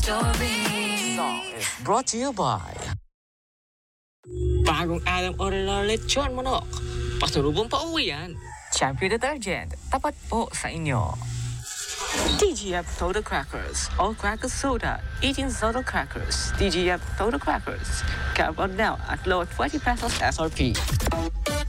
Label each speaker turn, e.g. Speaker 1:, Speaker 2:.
Speaker 1: Song is brought to you by
Speaker 2: Bagong Adam Oral Lechon Manok. Pasalubong pa uwi yan.
Speaker 1: Champion Detergent. Tapat po sa inyo. DGF Soda Crackers. All crackers soda. Eating soda crackers. DGF Soda Crackers. Get out now at low 20 pesos SRP.